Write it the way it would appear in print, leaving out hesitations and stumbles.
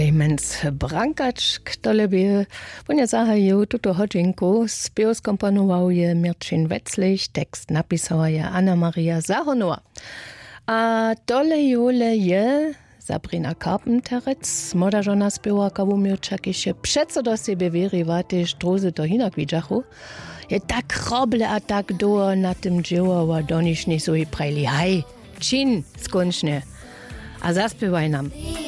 Clemens Brankač, ktoré by zahajú túto hodinku. Spev skomponoval je Mirčin Wetzlich, text napísala je Anna-Maria Zahonová. A dole jule je Sabrina Carpenterec, młoda żona spiełaka w Umiłczakisie, przeco do siebie wyrywate, strozy to hinak widzachu. Je tak roble a tak do na tym dzieła, do nich nie so i prajli. Haj, czyn skończnie. A zaspiewaj nam.